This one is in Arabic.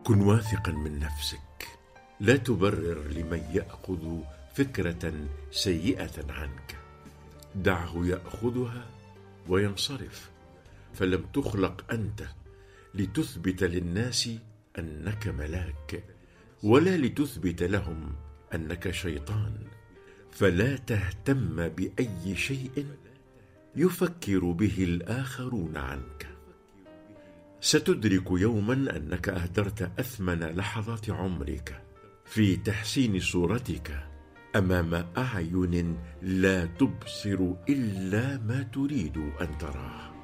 كن واثقا من نفسك، لا تبرر لمن يأخذ فكرة سيئة عنك، دعه يأخذها وينصرف، فلم تخلق أنت لتثبت للناس أنك ملاك، ولا لتثبت لهم أنك شيطان، فلا تهتم بأي شيء يفكر به الآخرون عنك. ستدرك يوما أنك أهدرت أثمن لحظات عمرك في تحسين صورتك أمام أعين لا تبصر إلا ما تريد أن تراه.